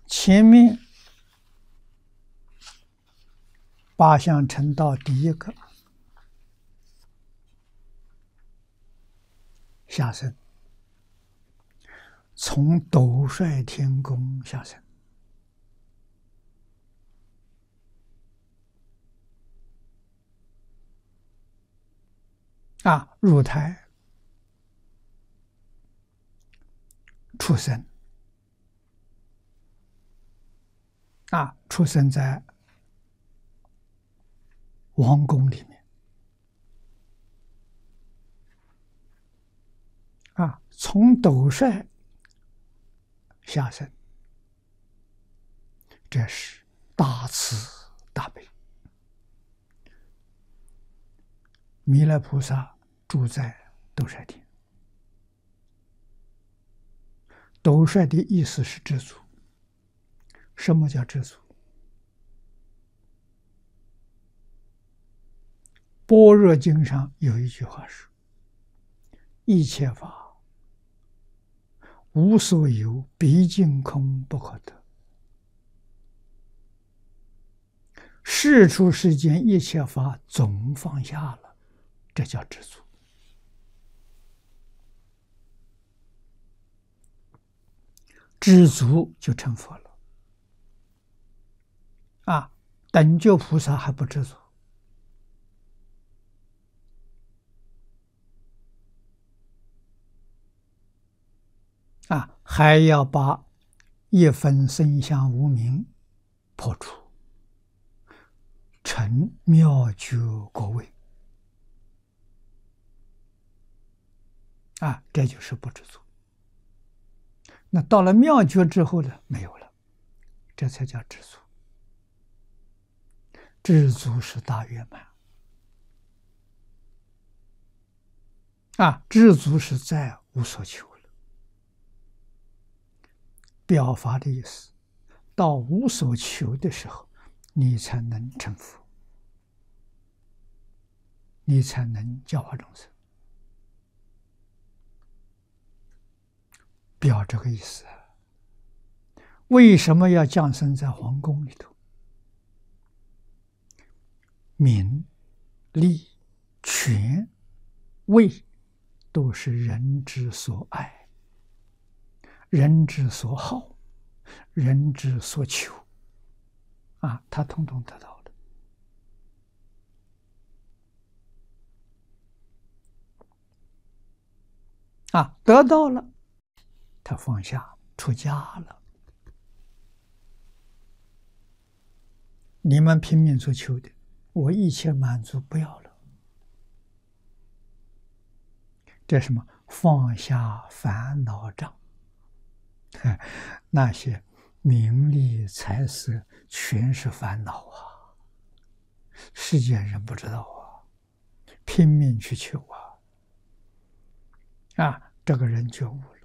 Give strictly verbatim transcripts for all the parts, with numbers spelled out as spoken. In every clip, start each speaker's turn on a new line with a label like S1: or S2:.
S1: 前面八相成道第一个下生，从斗率天宫下生。啊，入胎出生，啊，出生在王宫里面，啊，从斗率下生，这是大慈大悲。弥勒菩萨住在斗率天，斗率的意思是知足。什么叫知足？般若经上有一句话说：“一切法无所有，毕竟空不可得。”世出世间一切法总放下了，这叫知足。知足就成佛了。啊，等觉菩萨还不知足。啊，还要把一分生相无明破除，成妙觉果位。啊，这就是不知足。那到了妙觉之后呢，没有了，这才叫知足。知足是大圆满。啊，知足是再无所求了。表法的意思，到无所求的时候，你才能成佛，你才能教化众生。表这个意思。为什么要降生在皇宫里头？名、利、权、位都是人之所爱，人之所好，人之所求。啊，他统统得到了。啊，得到了，他放下，出家了。你们拼命所求的，我一切满足，不要了。这什么？放下烦恼障。那些名利财色全是烦恼啊，世间人不知道啊，拼命去求啊。啊，这个人觉悟了。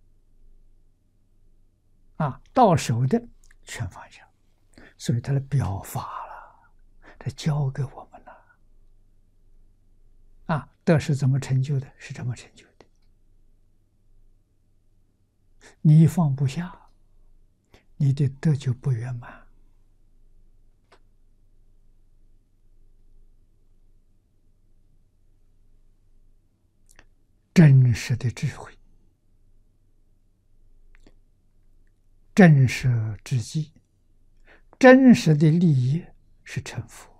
S1: 啊，到手的全放下，所以他的表法了，他教给我们了。啊，德是怎么成就的？是这么成就的。你放不下，你的德就不圆满。真实的智慧，真实之际，真实的利益是成佛。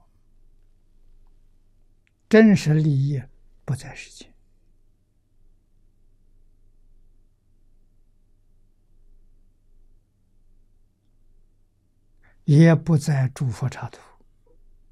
S1: 真实利益不在世间，也不在诸佛刹土。